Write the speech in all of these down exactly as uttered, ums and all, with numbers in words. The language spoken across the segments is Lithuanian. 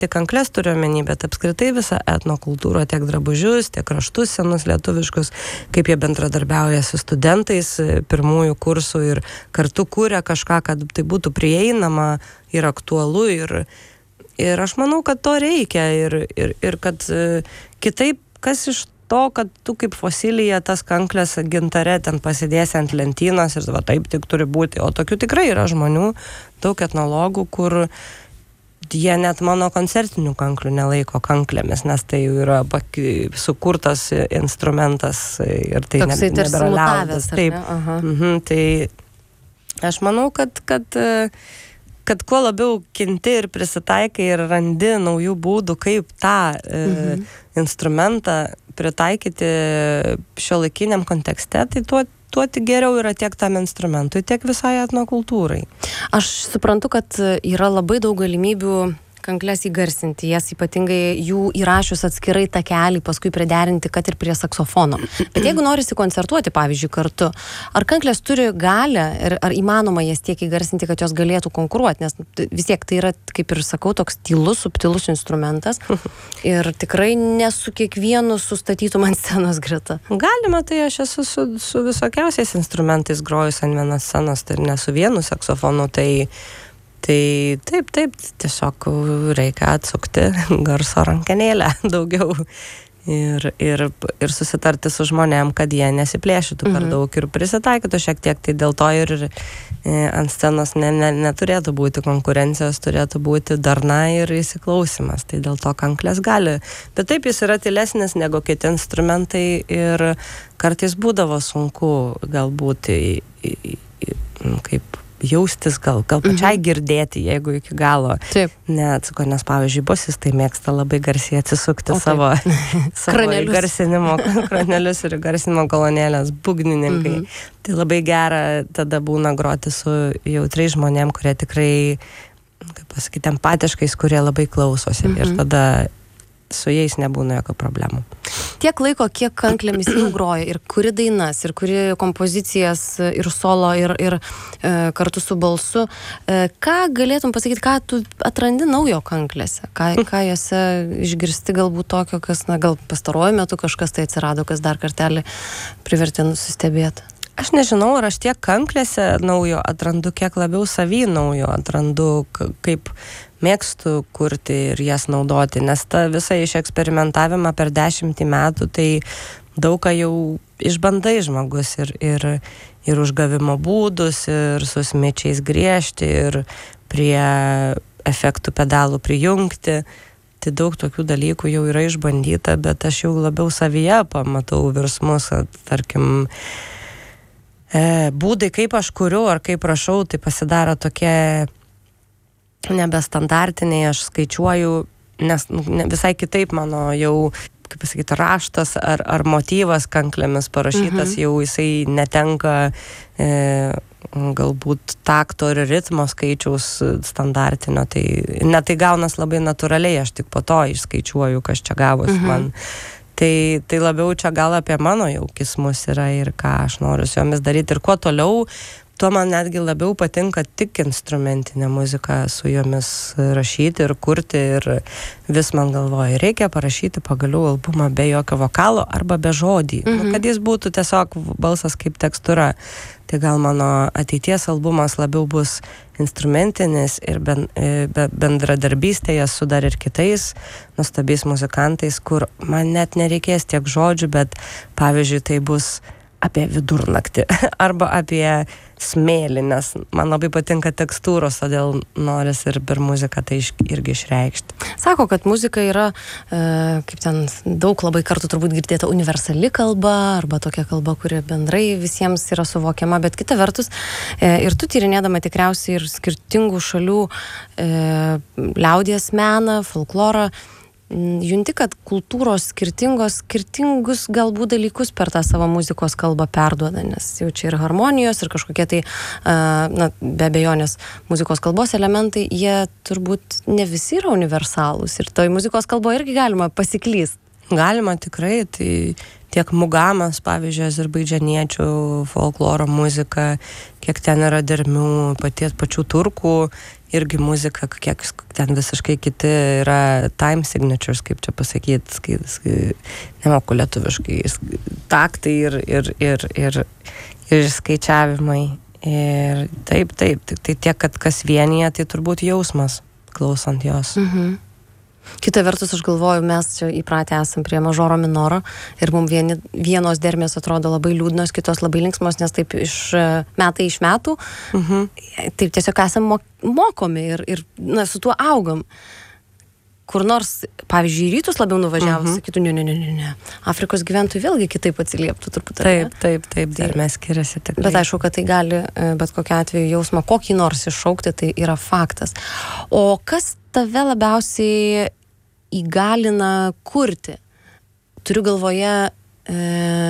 tik kanklės turiu omeny, bet apskritai visą etnokultūrą, tiek drabužius, tiek raštus senus lietuviškus, kaip jie bendradarbiauja su studentais pirmųjų kursų ir kartu kūrė kažką, kad tai būtų prieinama ir aktualu. Ir, ir aš manau, kad to reikia ir, ir, ir kad kitaip, kas iš to, kad tu kaip fosilija tas kanklės gintare ten pasidėsi ant lentynos ir va taip tik turi būti. O tokių tikrai yra žmonių, daug etnologų, kur jie net mano koncertinių kanklių nelaiko kanklėmis, nes tai jau yra paki, sukurtas instrumentas ir tai toksai ne, nebėra liaudas. Taip. Ne? Aha. Mhm, tai aš manau, kad, kad, kad kuo labiau kinti ir prisitaikai ir randi naujų būdų, kaip tą mhm. e, instrumentą pritaikyti šiuolaikiniam kontekste, tai tuo tuo tik geriau yra tiek tam instrumentui, tiek visai etnokultūrai. Aš suprantu, kad yra labai daug galimybių kanklės įgarsinti, jas ypatingai jų įrašius atskirai takelį, paskui priderinti, kad ir prie saksofono. Bet jeigu norisi koncertuoti, pavyzdžiui, kartu, ar kanklės turi galią ir ar įmanoma jas tiek įgarsinti, kad jos galėtų konkuruoti, nes vis tiek tai yra, kaip ir sakau, toks tylus, subtilus instrumentas ir tikrai ne su kiekvienu sustatytum ant scenos greta. Galima, tai aš esu su, su visokiausiais instrumentais grojus ant vienos scenos, tai ne su vienu saksofonu, tai Tai taip, taip, tiesiog reikia atsukti garso rankenėlę daugiau ir, ir, ir susitarti su žmonėm, kad jie nesiplėšytų per daug ir prisitaikytų šiek tiek. Tai dėl to ir ant scenos ne, ne, neturėtų būti konkurencijos, turėtų būti darna ir įsiklausimas. Tai dėl to kanklės gali. Bet taip jis yra tylesnis negu kiti instrumentai ir kartais būdavo sunku galbūt į, į, į, kaip jaustis, gal, gal pačiai mhm. girdėti, jeigu iki galo neatsako, nes pavyzdžiui, bosistai mėgsta labai garsiai atsisukti o, savo, savo garsinimo kranelius ir garsinimo kolonėlės, būgnininkai. Mhm. Tai labai gera tada būna groti su jautriais žmonėm, kurie tikrai, kaip pasakyti, empatiškais, kurie labai klausosi mhm. ir tada su jais nebūna jokio problemų. Tiek laiko, kiek kanklėmis jau groja ir kuri dainas, ir kuri kompozicijas, ir solo, ir, ir e, kartu su balsu. E, ką galėtum pasakyti, ką tu atrandi naujo kanklėse? Ką, ką jose išgirsti galbūt tokio, kas, na, gal pastaruoju metu kažkas tai atsirado, kas dar kartelį privertė nusistebėti? Aš nežinau, ar aš tiek kanklėse naujo atrandu, kiek labiau savy naujo atrandu, kaip mėgstu kurti ir jas naudoti, nes ta visa išeksperimentavimą per dešimtį metų, tai daug ką jau išbandai žmogus ir, ir, ir užgavimo būdus, ir su smičiais griežti, ir prie efektų pedalų prijungti. Tai daug tokių dalykų jau yra išbandyta, bet aš jau labiau savyje pamatau virsmus, tarkim, e, būdai, kaip aš kuriu ar kaip rašau, tai pasidaro tokie nebestandartiniai, aš skaičiuoju, nes ne, visai kitaip mano jau, kaip pasakyti, raštas ar, ar motyvas kanklėmis parašytas, mhm. jau jisai netenka e, galbūt takto ir ritmo skaičiaus standartinio, tai ne tai gaunas labai natūraliai, aš tik po to išskaičiuoju, kas čia gavosi mhm. man. Tai, tai labiau čia gal apie mano jau kismus yra ir ką aš noriu su jomis daryti ir kuo toliau, tuo man netgi labiau patinka tik instrumentinė muzika su jomis rašyti ir kurti ir vis man galvoju, reikia parašyti pagaliau albumą be jokio vokalo arba be žodį, mhm. nu, kad jis būtų tiesiog balsas kaip tekstūra. Tai gal mano ateities albumas labiau bus instrumentinis ir ben, be, bendradarbystėje su dar ir kitais nuostabiais muzikantais, kur man net nereikės tiek žodžių, bet pavyzdžiui tai bus apie vidurnaktį arba apie smėlį, nes man labai patinka tekstūros, todėl noris ir per muziką tai iš, irgi išreikšti. Sako, kad muzika yra, e, kaip ten daug labai kartų turbūt girdėta, universali kalba arba tokia kalba, kuri bendrai visiems yra suvokiama, bet kita vertus, e, ir tu tyrinėdama tikriausiai ir skirtingų šalių e, liaudies meną, folklorą, junti, kad kultūros skirtingos, skirtingus galbūt dalykus per tą savo muzikos kalbą perduoda, nes jau čia ir harmonijos, ir kažkokie tai, na, be abejonės, muzikos kalbos elementai, jie turbūt ne visi yra universalūs ir toj muzikos kalboje irgi galima pasiklyst. Galima tikrai, tai tiek mugamas, pavyzdžiui, azerbaidžaniečių folkloro muzika, kiek ten yra dermių, paties pačių turkų irgi muzika, kiek ten visiškai kiti yra time signatures, kaip čia pasakyti, skai, skai, nemoku lietuviškai, taktai ir, ir, ir, ir, ir skaičiavimai. Ir taip, taip, tik tai tiek, kad kas vienyje, tai turbūt jausmas, klausant jos. Mhm. Kita vertus, aš galvoju, mes čia įpratę esam prie mažoro minoro ir mums vieni, vienos dermės atrodo labai liūdnos, kitos labai linksmos, nes taip iš metai iš metų, mhm. taip tiesiog esam mokomi ir, ir na, su tuo augam. Kur nors, pavyzdžiui, į rytus labiau nuvažiavus, mhm. sakytų, ne, ne, ne, ne, ne. Afrikos gyventojai vėlgi kitaip atsilieptų turbūt. Taip, taip, taip, dermės skiriasi tikrai. Bet aišku, kad tai gali bet kokiu atveju jausmą kokį nors iššaukti, tai yra faktas. O kas tave labiausiai įgalina kurti? Turiu galvoje, e,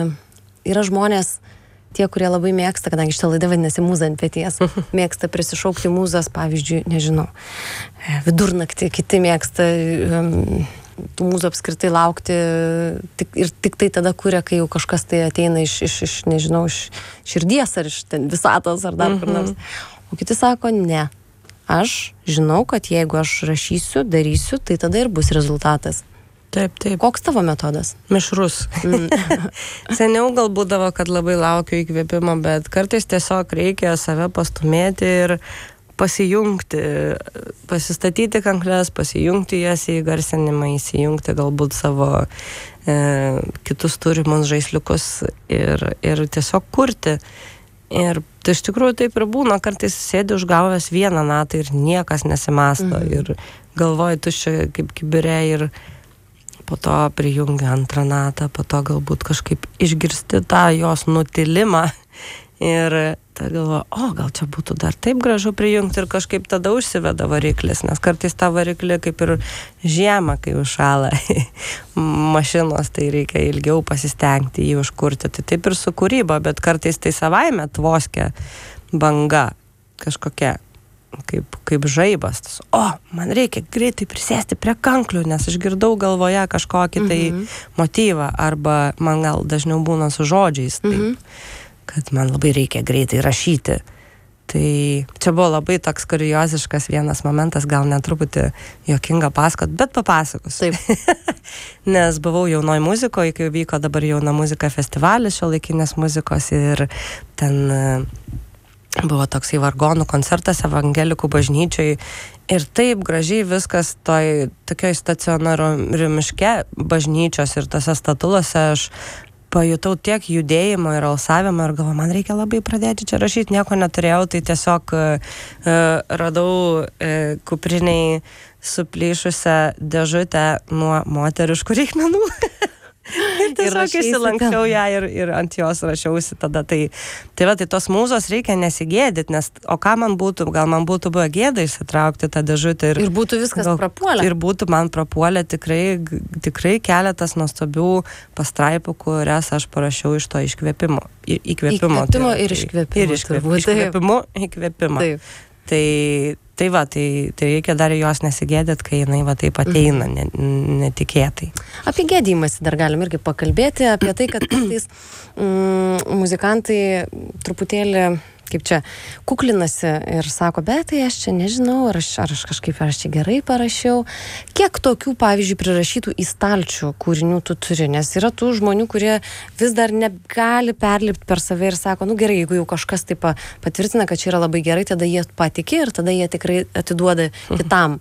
yra žmonės, tie, kurie labai mėgsta, kadangi šitą laidą vadinasi Mūza ant peties, mėgsta prisišaukti mūzas, pavyzdžiui, nežinau, vidurnaktį, kiti mėgsta um, tų mūzų apskritai laukti tik, ir tik tai tada kuria, kai jau kažkas tai ateina iš, iš, iš nežinau, iš širdies ar iš ten visatos ar dar kur nors. O kiti sako, ne. Aš žinau, kad jeigu aš rašysiu, darysiu, tai tada ir bus rezultatas. Taip, taip. Koks tavo metodas? Mišrus. Mm. Seniau gal būdavo, kad labai laukiu įkvėpimo, bet kartais tiesiog reikia save pastumėti ir pasijungti, pasistatyti kanklės, pasijungti jas į garsinimą, įsijungti galbūt savo e, kitus turimus žaisliukus ir, ir tiesiog kurti. Ir tai iš tikrųjų taip ir būna, kartais sėdi užgavęs vieną natą ir niekas nesimasto mhm. ir galvoji tuščia kaip kibirė ir po to prijungia antrą natą, po to galbūt kažkaip išgirsti tą jos nutilimą ir tada galvoju, o gal čia būtų dar taip gražu prijungti ir kažkaip tada užsiveda variklis, nes kartais tą variklį kaip ir žiemą, kai užšąla mašinos, tai reikia ilgiau pasistengti jį užkurti, tai taip ir su kūryba, bet kartais tai savaime tvoskia banga kažkokia, kaip, kaip žaibas. O, man reikia greitai prisėsti prie kanklių, nes išgirdau galvoje kažkokį tai mhm. motyvą, arba man gal dažniau būna su žodžiais, taip. Mhm. kad man labai reikia greitai rašyti. Tai čia buvo labai toks kurioziškas vienas momentas, gal netruputį juokinga pasakot, bet papasakosiu. Taip. Nes buvau jaunoj muzikoje, kai vyko dabar jauna muzika festivalis šiuolaikinės muzikos ir ten buvo toksai vargonų koncertas evangelikų bažnyčioj ir taip gražiai viskas toj tokioj stacionariumiške bažnyčios ir tose statulose aš pajutau tiek judėjimo ir alsavimo ir galvoju, man reikia labai pradėti čia rašyti, nieko neturėjau, tai tiesiog uh, radau uh, kupriniai suplyšusią dėžutę nuo moteriškų reikmenų. Ir tiesiog įsilanksčiau ją ir, ir ant jos rašiausi tada. Tai, tai va, tai tos mūzos reikia nesigėdyti, nes o ką man būtų, gal man būtų buvo gėda įsitraukti tą dėžutę. Ir, ir būtų viskas gal, prapuolę. Ir būtų man prapuolę tikrai, tikrai keletas nuostabių pastraipų, kurias aš parašiau iš to iškvėpimo. Įkvėpimo. Įkvėpimo tai, ir iškvėpimo. Ir iškvėpimo. Iškvėpimo, įkvėpimo. Taip. Tai, tai va, tai, tai reikia dar jos nesigėdėt, kai jinai va taip ateina ne, netikėtai. Apie gėdymąsi dar galim irgi pakalbėti, apie tai, kad kartais mm, muzikantai truputėlį, kaip čia, kuklinasi ir sako, bet tai aš čia nežinau, ar aš, ar aš kažkaip, ar aš čia gerai parašiau. Kiek tokių, pavyzdžiui, prirašytų į stalčių kūrinių tu turi? Nes yra tų žmonių, kurie vis dar negali perlipti per save ir sako, nu gerai, jeigu jau kažkas taip patvirtina, kad čia yra labai gerai, tada jie patiki ir tada jie tikrai atiduoda kitam.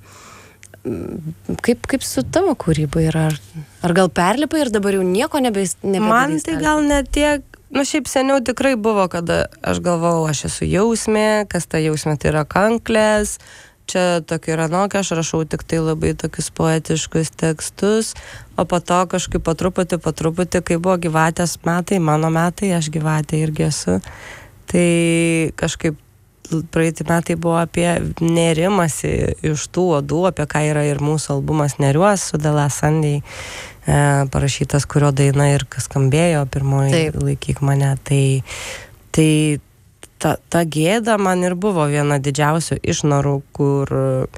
Kaip, kaip su tavo kūryba yra? Ar, ar gal perlipai ir dabar jau nieko nebe, nebedarys? Man tai gal ne tiek. Nu, šiaip seniau tikrai buvo, kada aš galvau, aš esu jausmė, kas ta jausmė, tai yra kanklės, čia tokia yra nokia, aš rašau tik tai labai tokius poetiškus tekstus, o po to kažkaip po truputį, po truputį, kai buvo gyvatės metai, mano metai, aš gyvatė irgi esu, tai kažkaip praeiti metai buvo apie nerimąsi iš tų odų, apie ką yra ir mūsų albumas Neriuos su The Last Sunday, e, parašytas, kurio daina ir kas skambėjo pirmoji Laikyk mane. Tai, tai ta, ta gėda man ir buvo viena didžiausių išnorų, kur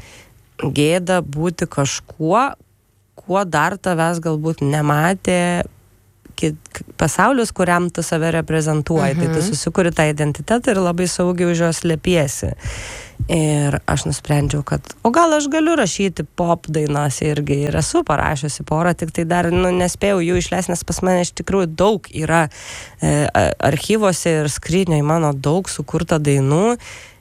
gėda būti kažkuo, kuo dar tavęs galbūt nematė ki, pasaulis, kuriam tu save reprezentuoji. Mhm. Tai tu susikuri tą identitetą ir labai saugiai už jos slepiesi. Ir aš nusprendžiau, kad o gal aš galiu rašyti pop dainas irgi. Ir esu parašiusi porą, tik tai dar nu, nespėjau jų išleisti, nes pas mane iš tikrųjų daug yra e, archyvose ir skrynioj mano daug sukurta dainų.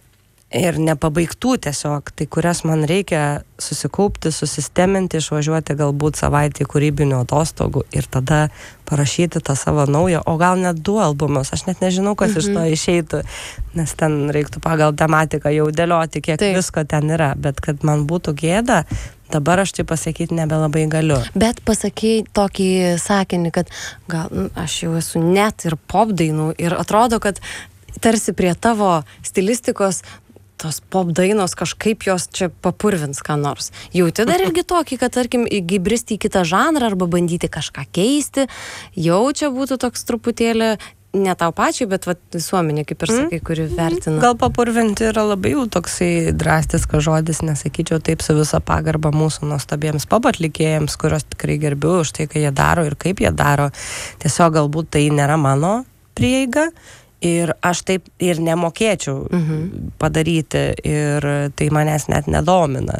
Ir nepabaigtų tiesiog, tai kurias man reikia susikaupti, susisteminti, išvažiuoti galbūt savaitį kūrybinių atostogų ir tada parašyti tą savo naują, o gal net du albumus, aš net nežinau, kas mhm. iš to išeitų, nes ten reiktų pagal tematiką jau dėlioti, kiek Taip. Visko ten yra, bet kad man būtų gėda, dabar aš tai pasakyti nebelabai galiu. Bet pasakei tokį sakinį, kad gal aš jau esu net ir pop dainų ir atrodo, kad tarsi prie tavo stilistikos tos pop dainos kažkaip jos čia papurvins ką nors. Jauti dar irgi tokį, kad tarkim įbristi į kitą žanrą arba bandyti kažką keisti, jau čia būtų toks truputėlį ne tau pačiai, bet vat, visuomenė, kaip ir sakai, kuri vertina. Gal papurvinti yra labai jau toksai drastiskas žodis, nesakyčiau taip su visa pagarba mūsų nuostabiems pop atlikėjams, kurios tikrai gerbiu už tai, ką jie daro ir kaip jie daro. Tiesiog galbūt tai nėra mano prieiga. Ir aš taip ir nemokėčiau mhm. padaryti ir tai manęs net nedomina.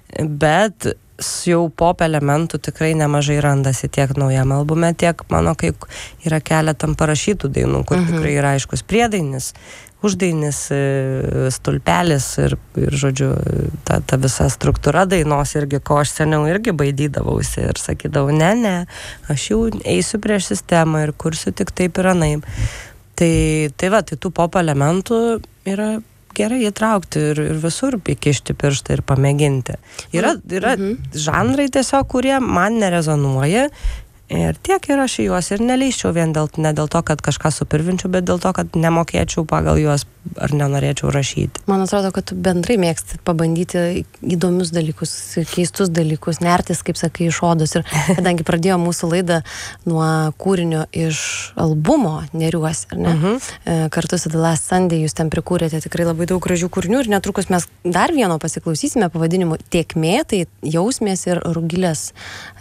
Bet jau pop elementų tikrai nemažai randasi tiek naujam albume, tiek mano, kai yra keletam parašytų dainų, kur mhm. tikrai yra aiškus priedainis, uždainis, stulpelis ir, ir žodžiu, ta, ta visa struktūra dainos irgi, ko aš seniau irgi baidydavausi ir sakydavau, ne, ne, aš jau eisiu prieš sistemą ir kursiu tik taip ir anaip. Tai, tai va, tai tų pop elementų yra gerai įtraukti ir, ir visur įkišti pirštą ir pamėginti. Yra, yra mhm. žanrai tiesiog, kurie man nerezonuoja ir tiek ir aš į juos ir neleisčiau vien dėl, ne dėl to, kad kažką supirvinčiau, bet dėl to, kad nemokėčiau pagal juos ar nenorėčiau rašyti. Man atrodo, kad tu bendrai mėgsti pabandyti įdomius dalykus, keistus dalykus, nertis, kaip sakai, iš odos. Ir kadangi pradėjo mūsų laidą nuo kūrinio iš albumo Neriuos, ar ne? Uh-huh. Kartu su The Last Sunday jūs ten prikūrėte tikrai labai daug gražių kūrinių ir netrukus mes dar vieno pasiklausysime pavadinimu Tėkmė, tai Jausmės ir Rugilės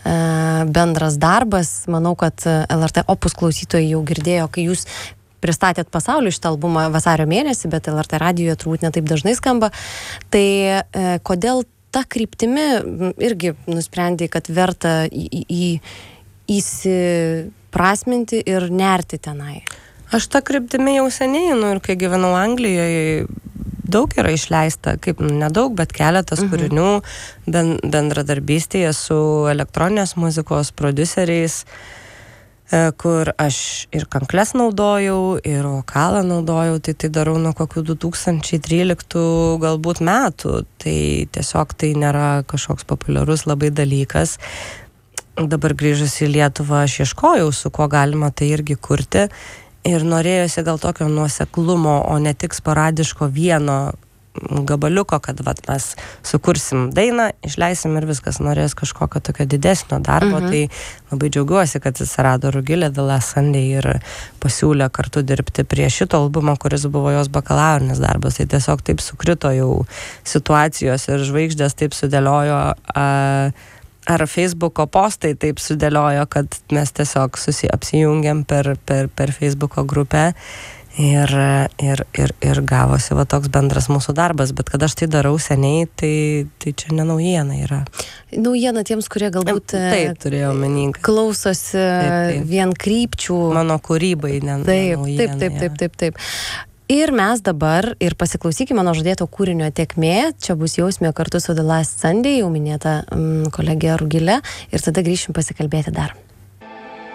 bendras darbas. Manau, kad L R T Opus klausytojai jau girdėjo, kai jūs pristatėt pasauliu šitą albumą vasario mėnesį, bet L R T radijoje turbūt netaip dažnai skamba. Tai e, kodėl ta kryptimi irgi nusprendė, kad verta į, į, įsiprasminti ir nerti tenai? Aš tą kryptimi jau seniai, nu ir kai gyvenau Anglijoje, daug yra išleista, kaip nedaug, bet keletas mhm. kūrinių ben, bendradarbystėje su elektroninės muzikos prodiuseriais, kur aš ir kankles naudojau, ir vokalą naudojau, tai tai darau nuo kokių du tūkstančiai tryliktų galbūt metų. Tai tiesiog tai nėra kažkoks populiarus labai dalykas. Dabar grįžus į Lietuvą aš ieškojau, su kuo galima tai irgi kurti. Ir norėjosi gal tokio nuoseklumo, o ne tik sporadiško vieno gabaliuko, kad vat, mes sukursim dainą, išleisim ir viskas. Norėjos kažkokio tokio didesnio darbo, mhm. tai labai džiaugiuosi, kad atsirado Rugilė The Last Sunday ir pasiūlė kartu dirbti prie šito albumo, kuris buvo jos bakalaurinis darbas. Tai tiesiog taip sukrito jau situacijos ir žvaigždės taip sudėliojo, a, ar Facebooko postai taip sudėliojo, kad mes tiesiog susi, apsijungiam per, per, per Facebooko grupę. Ir, ir, ir, ir gavosi va toks bendras mūsų darbas, bet kad aš tai darau seniai, tai, tai čia ne naujiena yra. Naujiena tiems, kurie galbūt taip, turėjau omeny, klausosi taip, taip. Vien krypčių. Mano kūrybai, ne taip, naujiena. Taip, taip, taip, taip, taip. Ir mes dabar ir pasiklausykime mano žadėto kūrinio Tėkmė. Čia bus Jausmė kartu su The Last Sunday, jau minėta mm, kolegė Rugilė. Ir tada grįšim pasikalbėti dar.